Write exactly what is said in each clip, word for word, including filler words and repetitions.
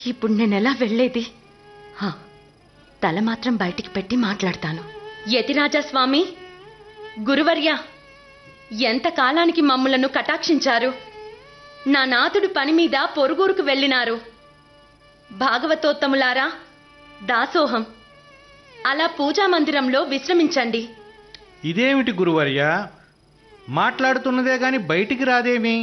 ఇప్పుడు నేనెలా వెళ్ళేది? హా, తల మాత్రం బయటికి పెట్టి మాట్లాడతాను. యతిరాజా స్వామి, గురువర్య, ఎంత కాలానికి మమ్ములను కటాక్షించారు. నా నాథుడు పని మీద పొరుగురుకు వెళ్ళినారు. భాగవతోత్తములారా, దాసోహం. అలా పూజా మందిరంలో విశ్రమించండి. ఇదేమిటి గురువర్య, మాట్లాడుతున్నదే గాని బయటికి రాదేమి?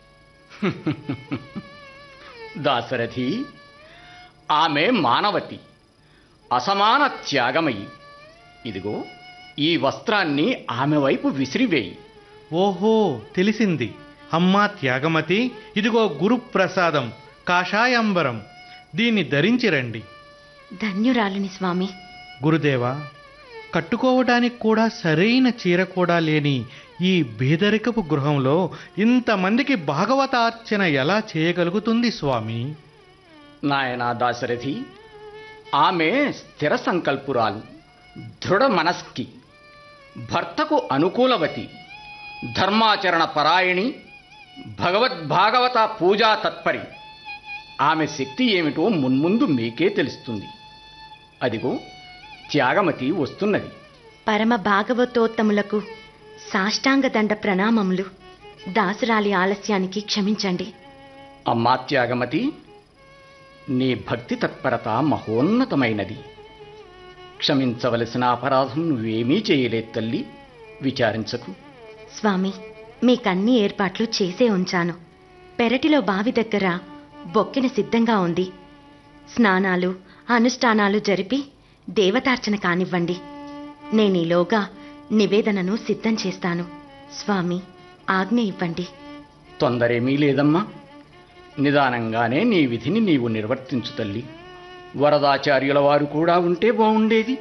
దాశరథి, ఆమె మానవతి, అసమాన త్యాగమయి. ఇదిగో ఈ వస్త్రాన్ని ఆమె వైపు విసిరివేయి. ఓహో, తెలిసింది. అమ్మా త్యాగమతి, ఇదిగో గురుప్రసాదం, కాషాయాంబరం. దీన్ని ధరించి రండి. ధన్యురాలిని స్వామి. గురుదేవా, కట్టుకోవడానికి కూడా సరైన చీర కూడా లేని ఈ బేదరికపు గృహంలో ఇంతమందికి భాగవతార్చన ఎలా చేయగలుగుతుంది స్వామి? నాయనా దాశరథి, ఆమె స్థిర సంకల్పురాలు, దృఢ మనస్కి, భర్తకు అనుకూలవతి, ధర్మాచరణ పరాయణి, భగవద్భాగవత పూజా తత్పరి. ఆమె శక్తి ఏమిటో మున్ముందు మీకే తెలుస్తుంది. అదిగో త్యాగమతి వస్తున్నది. పరమ భాగవతోత్తములకు సాష్టాంగ దండ ప్రణామములు. దాసురాలి ఆలస్యానికి క్షమించండి. అమ్మా త్యాగమతి, నీ భక్తి తత్పరత మహోన్నతమైనది. క్షమించవలసిన అపరాధం నువ్వేమీ చేయలేదు తల్లి, విచారించకు. స్వామి, మీకన్ని ఏర్పాట్లు చేసే ఉంచాను. పెరటిలో బావి దగ్గర బొక్కెన సిద్ధంగా ఉంది. స్నానాలు అనుష్ఠానాలు జరిపి దేవతార్చన కానివ్వండి. నేనీలోగా నివేదనను సిద్ధం చేస్తాను. స్వామి, ఆజ్ఞ ఇవ్వండి. తొందరేమీ లేదమ్మా, నిదానంగానే నీ విధిని నీవు నిర్వర్తించు తల్లి. వరదాచార్యుల వారు కూడా ఉంటే బాగుండేది.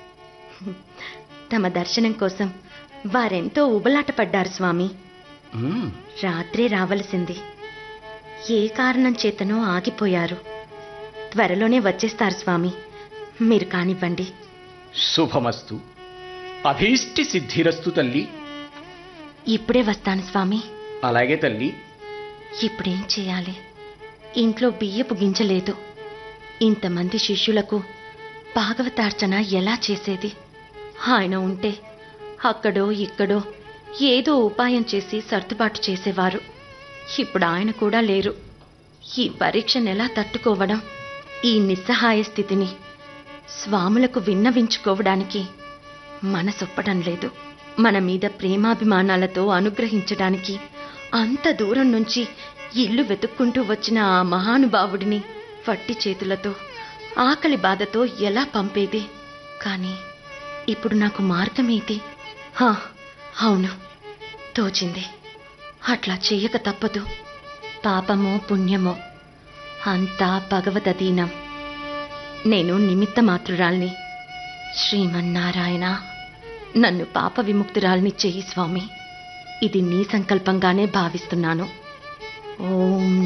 తమ దర్శనం కోసం వారెంతో ఉబలాట పడ్డారు స్వామి. ఉమ్, రాత్రే రావలసింది. ఏ కారణం చేతనో ఆగిపోయారు. త్వరలోనే వచ్చేస్తారు స్వామి. మీరు కానివ్వండి. శుభమస్తు, అభీష్టి సిద్ధిరస్తు తల్లి. ఇప్పుడే వస్తాను స్వామి. అలాగే తల్లి. ఇప్పుడేం చేయాలి? ఇంట్లో బియ్యపు గింజలేదు. ఇంతమంది శిష్యులకు భాగవతార్చన ఎలా చేసేది? ఆయన ఉంటే అక్కడో ఇక్కడో ఏదో ఉపాయం చేసి సర్దుబాటు చేసేవారు. ఇప్పుడు ఆయన కూడా లేరు. ఈ పరీక్షను ఎలా తట్టుకోవడం? ఈ నిస్సహాయ స్థితిని స్వాములకు విన్నవించుకోవడానికి మనసొప్పడం లేదు. మన మీద ప్రేమాభిమానాలతో అనుగ్రహించడానికి అంత దూరం నుంచి ఇల్లు వెతుక్కుంటూ వచ్చిన ఆ మహానుభావుడిని వట్టి చేతులతో ఆకలి బాధతో ఎలా పంపేది? కానీ ఇప్పుడు నాకు మార్గమేది? హా, అవును, తోచింది. అట్లా చేయక తప్పదు. పాపమో పుణ్యమో అంతా భగవదధీనం. నేను నిమిత్త మాత్రురాల్ని. శ్రీమన్నారాయణ, నన్ను పాప విముక్తురాల్ని చెయ్యి స్వామి. ఇది నీ సంకల్పంగానే భావిస్తున్నాను. ఓం